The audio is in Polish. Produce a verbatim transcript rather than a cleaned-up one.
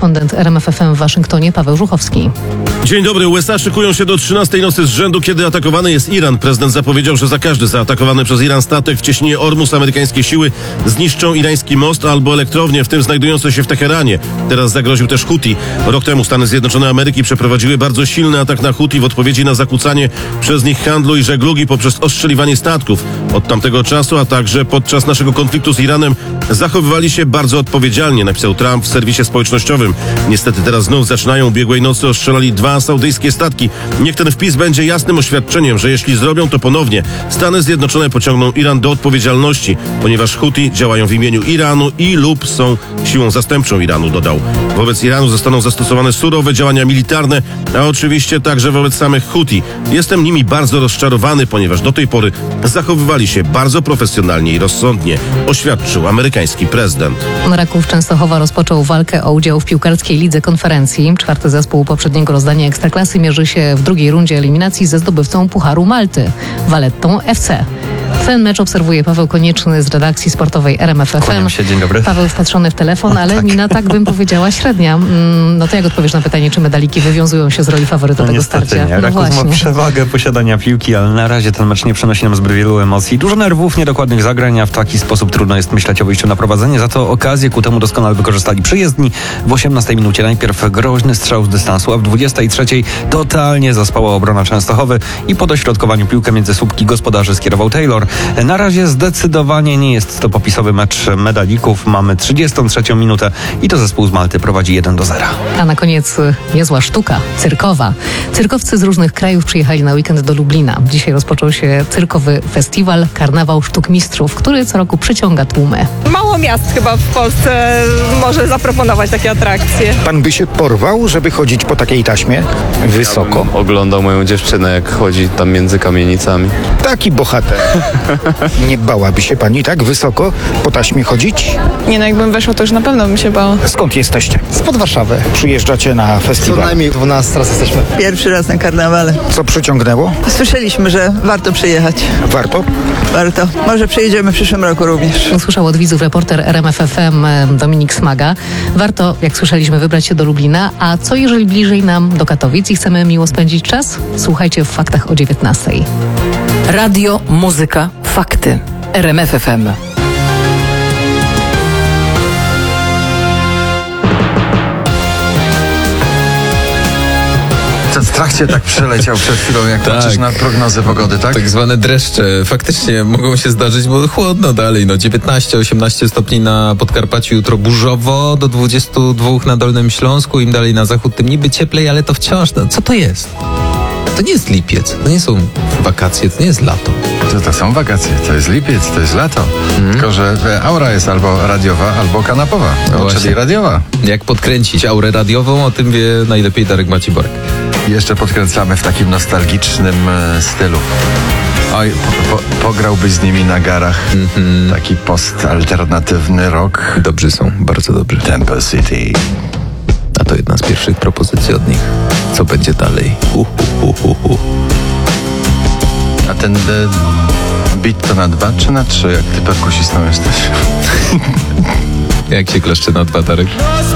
korespondent R M F F M w Waszyngtonie Paweł Żuchowski. Dzień dobry. U S A szykują się do trzynastej nocy z rzędu, kiedy atakowany jest Iran. Prezydent zapowiedział, że za każdy zaatakowany przez Iran statek w cieśninie Ormus amerykańskie siły zniszczą irański most albo elektrownię, w tym znajdujące się w Teheranie. Teraz zagroził też Huti. Rok temu Stany Zjednoczone Ameryki przeprowadziły bardzo silny atak na Huti w odpowiedzi na zakłócanie przez nich handlu i żeglugi poprzez ostrzeliwanie statków. Od tamtego czasu, a także podczas naszego konfliktu z Iranem zachowywali się bardzo odpowiedzialnie, napisał Trump w serwisie społecznościowym. Niestety teraz znów zaczynają. Ubiegłej nocy ostrzelali dwa saudyjskie statki. Niech ten wpis będzie jasnym oświadczeniem, że jeśli zrobią to ponownie, Stany Zjednoczone pociągną Iran do odpowiedzialności, ponieważ Huti działają w imieniu Iranu i lub są siłą zastępczą Iranu, dodał. Wobec Iranu zostaną zastosowane surowe działania militarne, a oczywiście także wobec samych Huti. Jestem nimi bardzo rozczarowany, ponieważ do tej pory zachowywali się bardzo profesjonalnie i rozsądnie, oświadczył amerykański prezydent. Raków Częstochowa rozpoczął walkę o udział w piłkarskiej lidze konferencji. Czwarty zespół poprzedniego rozdania Ekstraklasy mierzy się w drugiej rundzie eliminacji ze zdobywcą Pucharu Malty, Vallettą F C. Ten mecz obserwuje Paweł Konieczny z redakcji sportowej R M F F M. Kłaniam się, dzień dobry. Paweł wpatrzony w telefon, ale tak. mina, tak bym powiedziała, średnia. No to jak odpowiesz na pytanie, czy medaliki wywiązują się z roli faworyta No tego niestety starcia? nie. No Raków właśnie. ma przewagę posiadania piłki, ale na razie ten mecz nie przynosi nam zbyt wielu emocji. Dużo nerwów, niedokładnych zagrań, a w taki sposób trudno jest myśleć o wyjściu na prowadzenie. Za to okazję ku temu doskonale wykorzystali przyjezdni. W osiemnastej minucie najpierw groźny strzał z dystansu, a w dwudziestej trzeciej totalnie zaspała obrona Częstochowy i po dośrodkowaniu piłkę między słupki gospodarzy skierował Taylor. Na razie zdecydowanie nie jest to popisowy mecz medalików. Mamy trzydziestą trzecią minutę i to zespół z Malty prowadzi jeden do zera. A na koniec niezła sztuka, cyrkowa. Cyrkowcy z różnych krajów przyjechali na weekend do Lublina. Dzisiaj rozpoczął się cyrkowy festiwal Karnawał Sztuk Mistrzów, który co roku przyciąga tłumy. Mało miast chyba w Polsce może zaproponować takie atrakcje. Pan by się porwał, żeby chodzić po takiej taśmie wysoko? Ja bym oglądał moją dziewczynę, jak chodzi tam między kamienicami. Taki bohater. Nie bałaby się pani tak wysoko po taśmie chodzić? Nie no, jakbym weszła, to już na pewno bym się bała. Skąd jesteście? Spod Warszawy. Przyjeżdżacie na Co festiwal. najmniej dwunasty raz jesteśmy. Pierwszy raz na karnawale. Co przyciągnęło? Słyszeliśmy, że warto przyjechać. Warto? Warto. Może przyjedziemy w przyszłym roku również. Usłyszał od widzów reporter R M F F M Dominik Smaga. Warto, jak słyszeliśmy, wybrać się do Lublina. A co jeżeli bliżej nam do Katowic i chcemy miło spędzić czas? Słuchajcie w Faktach o dziewiętnastej. Radio, muzyka, fakty. R M F F M. W trakcie tak przeleciał przed chwilą, jak Tak. patrzysz na prognozę pogody, tak? Tak zwane dreszcze faktycznie mogą się zdarzyć, bo chłodno dalej. No dziewiętnaście osiemnaście stopni na Podkarpaciu, jutro burzowo, do dwudziestu dwóch na Dolnym Śląsku, im dalej na zachód, tym niby cieplej, ale to wciąż, no, co to jest? To nie jest lipiec, to nie są wakacje, to nie jest lato. To, to są wakacje, to jest lipiec, to jest lato. Mm. Tylko że aura jest albo radiowa, albo kanapowa, No no, właśnie. czyli radiowa. Jak podkręcić aurę radiową, o tym wie najlepiej Darek Maciborek. I jeszcze podkręcamy w takim nostalgicznym e, stylu. Oj, po, po, pograłbyś z nimi na garach. Mm-hmm. Taki post-alternatywny rock. Dobrzy są, bardzo dobrzy. Temple City. A to jedna z pierwszych propozycji od nich. Co będzie dalej? Uh, uh, uh, uh, uh. A ten e, beat to na dwa czy na trzy, jak ty perkusistą jesteś? Jak się kleszcze na dwa, Darek?